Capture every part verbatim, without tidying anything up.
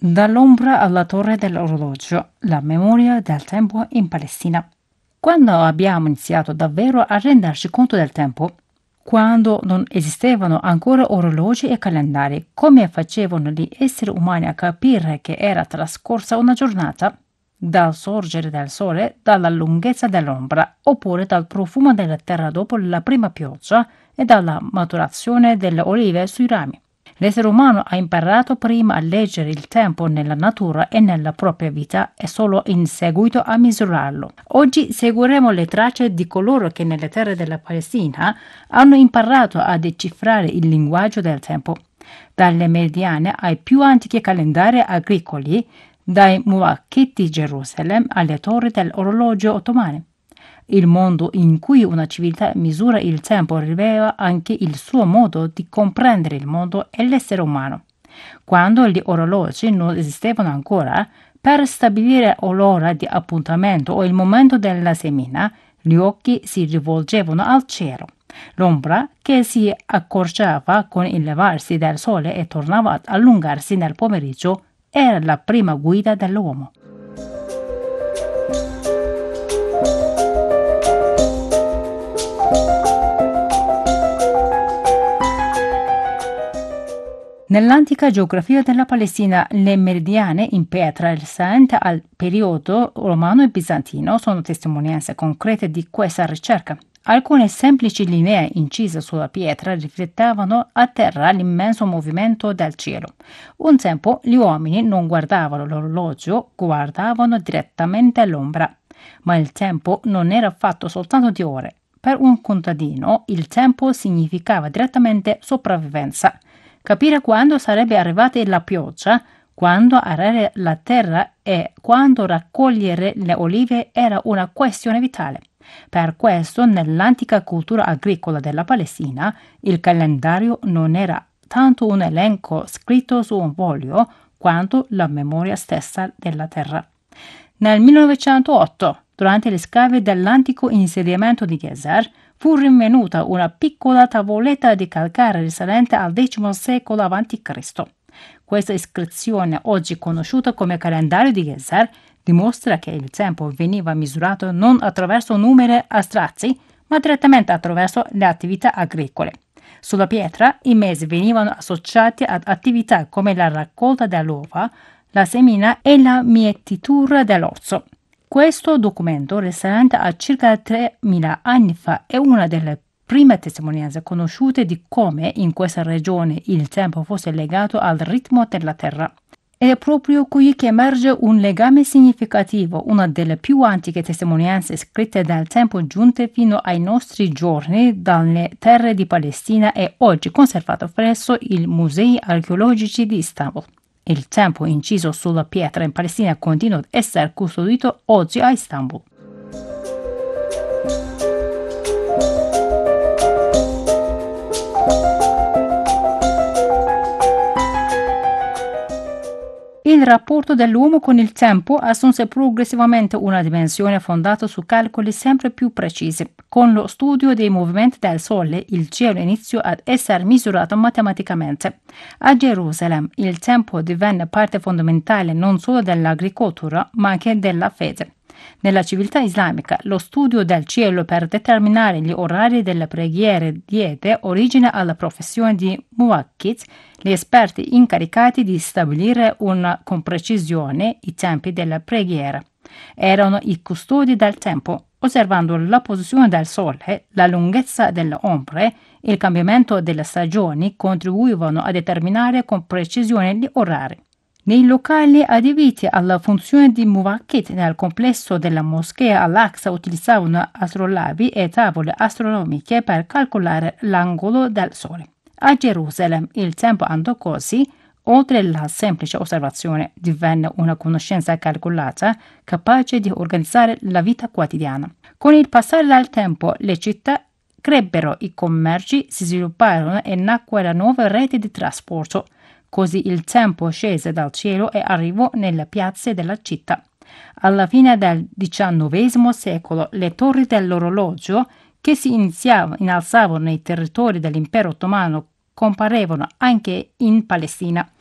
Dall'ombra alla torre dell'orologio, la memoria del tempo in Palestina. Quando abbiamo iniziato davvero a renderci conto del tempo? Quando non esistevano ancora orologi e calendari, come facevano gli esseri umani a capire che era trascorsa una giornata? Dal sorgere del sole, dalla lunghezza dell'ombra, oppure dal profumo della terra dopo la prima pioggia e dalla maturazione delle olive sui rami. L'essere umano ha imparato prima a leggere il tempo nella natura e nella propria vita e solo in seguito a misurarlo. Oggi seguiremo le tracce di coloro che nelle terre della Palestina hanno imparato a decifrare il linguaggio del tempo. Dalle meridiane ai più antichi calendari agricoli, dai Muwaqqit di Gerusalemme alle torri dell'orologio ottomane. Il mondo in cui una civiltà misura il tempo rivela anche il suo modo di comprendere il mondo e l'essere umano. Quando gli orologi non esistevano ancora, per stabilire l'ora di appuntamento o il momento della semina, gli occhi si rivolgevano al cielo. L'ombra, che si accorciava con il levarsi del sole e tornava ad allungarsi nel pomeriggio, era la prima guida dell'uomo. Nell'antica geografia della Palestina, le meridiane in pietra risalenti al periodo romano e bizantino sono testimonianze concrete di questa ricerca. Alcune semplici linee incise sulla pietra riflettevano a terra l'immenso movimento del cielo. Un tempo gli uomini non guardavano l'orologio, guardavano direttamente l'ombra. Ma il tempo non era fatto soltanto di ore. Per un contadino il tempo significava direttamente sopravvivenza. Capire quando sarebbe arrivata la pioggia, quando arare la terra e quando raccogliere le olive era una questione vitale. Per questo, nell'antica cultura agricola della Palestina, il calendario non era tanto un elenco scritto su un foglio, quanto la memoria stessa della terra. Nel millenovecentotto, durante gli scavi dell'antico insediamento di Gezer, fu rinvenuta una piccola tavoletta di calcare risalente al decimo secolo avanti Cristo Questa iscrizione, oggi conosciuta come calendario di Gezer, dimostra che il tempo veniva misurato non attraverso numeri astratti, ma direttamente attraverso le attività agricole. Sulla pietra i mesi venivano associati ad attività come la raccolta dell'uva, la semina e la mietitura dell'orzo. Questo documento, risalente a circa tremila anni fa, è una delle prime testimonianze conosciute di come in questa regione il tempo fosse legato al ritmo della terra. È proprio qui che emerge un legame significativo, una delle più antiche testimonianze scritte del tempo giunte fino ai nostri giorni dalle terre di Palestina e oggi conservato presso i musei archeologici di Istanbul. Il tempo inciso sulla pietra in Palestina continua ad essere custodito oggi a Istanbul. Il rapporto dell'uomo con il tempo assunse progressivamente una dimensione fondata su calcoli sempre più precisi. Con lo studio dei movimenti del Sole, il cielo iniziò ad essere misurato matematicamente. A Gerusalemme il tempo divenne parte fondamentale non solo dell'agricoltura, ma anche della fede. Nella civiltà islamica, lo studio del cielo per determinare gli orari delle preghiere diede origine alla professione di Muwaqqit, gli esperti incaricati di stabilire una, con precisione i tempi della preghiera. Erano i custodi del tempo, osservando la posizione del sole, la lunghezza delle ombre, il cambiamento delle stagioni, contribuivano a determinare con precisione gli orari. Nei locali adibiti alla funzione di Muwaqqit nel complesso della moschea Al-Aqsa utilizzavano astrolabi e tavole astronomiche per calcolare l'angolo del sole. A Gerusalemme il tempo andò così, oltre la semplice osservazione, divenne una conoscenza calcolata capace di organizzare la vita quotidiana. Con il passare del tempo le città crebbero, i commerci si svilupparono e nacque la nuova rete di trasporto. Così il tempo scese dal cielo e arrivò nelle piazze della città. Alla fine del diciannovesimo secolo le torri dell'orologio, che si iniziavano, innalzavano nei territori dell'impero ottomano, comparevano anche in Palestina.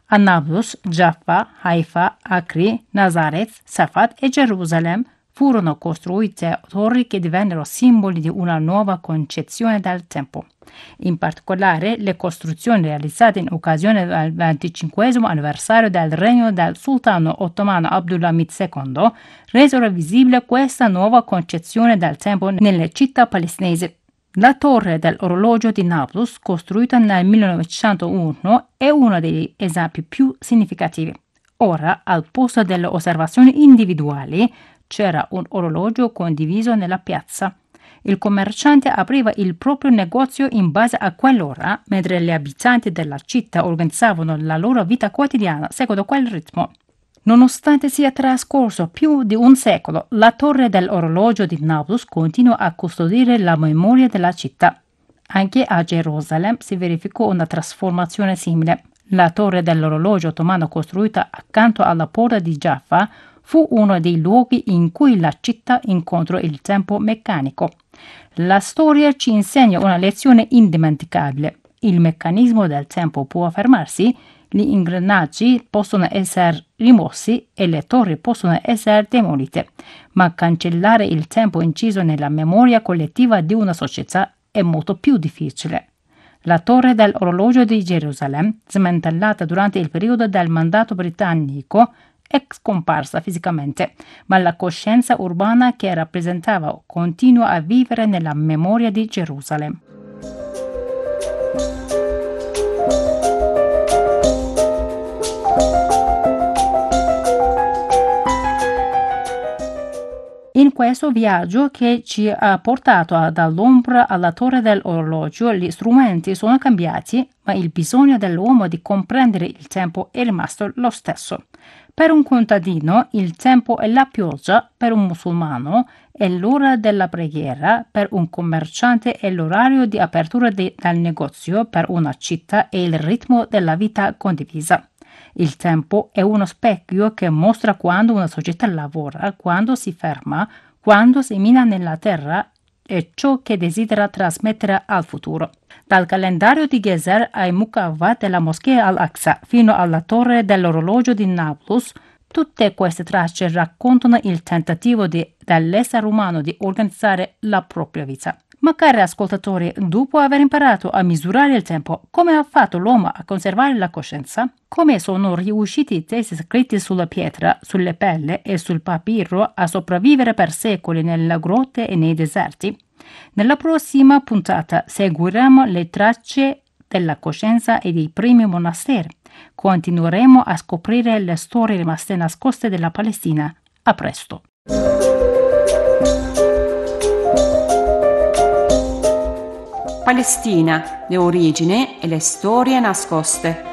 A Nablus, Jaffa, Haifa, Acri, Nazareth, Safat e Gerusalemme furono costruite torri che divennero simboli di una nuova concezione del tempo. In particolare, le costruzioni realizzate in occasione del venticinquesimo anniversario del regno del sultano ottomano Abdulhamid secondo resero visibile questa nuova concezione del tempo nelle città palestinesi. La torre dell'orologio di Nablus, costruita nel millenovecentouno, è uno degli esempi più significativi. Ora, al posto delle osservazioni individuali, c'era un orologio condiviso nella piazza. Il commerciante apriva il proprio negozio in base a quell'ora, mentre gli abitanti della città organizzavano la loro vita quotidiana secondo quel ritmo. Nonostante sia trascorso più di un secolo, la torre dell'orologio di Nablus continua a custodire la memoria della città. Anche a Gerusalemme si verificò una trasformazione simile. La torre dell'orologio ottomano costruita accanto alla porta di Jaffa fu uno dei luoghi in cui la città incontrò il tempo meccanico. La storia ci insegna una lezione indimenticabile. Il meccanismo del tempo può fermarsi, gli ingranaggi possono essere rimossi e le torri possono essere demolite, ma cancellare il tempo inciso nella memoria collettiva di una società è molto più difficile. La torre dell'orologio di Gerusalemme, smantellata durante il periodo del mandato britannico, è scomparsa fisicamente, ma la coscienza urbana che rappresentava continua a vivere nella memoria di Gerusalemme. In questo viaggio che ci ha portato dall'ombra alla torre dell'orologio, gli strumenti sono cambiati, ma il bisogno dell'uomo di comprendere il tempo è rimasto lo stesso. Per un contadino il tempo è la pioggia, per un musulmano è l'ora della preghiera, per un commerciante è l'orario di apertura de- del negozio, per una città è il ritmo della vita condivisa. Il tempo è uno specchio che mostra quando una società lavora, quando si ferma, quando semina nella terra e ciò che desidera trasmettere al futuro. Dal calendario di Gezer ai Mukawat della moschea Al-Aqsa fino alla torre dell'orologio di Nablus, tutte queste tracce raccontano il tentativo di, dell'essere umano di organizzare la propria vita. Ma cari ascoltatori, dopo aver imparato a misurare il tempo, come ha fatto l'uomo a conservare la coscienza? Come sono riusciti i testi scritti sulla pietra, sulle pelle e sul papiro a sopravvivere per secoli nelle grotte e nei deserti? Nella prossima puntata seguiremo le tracce della coscienza e dei primi monasteri. Continueremo a scoprire le storie rimaste nascoste della Palestina. A presto! Palestina, le origini e le storie nascoste.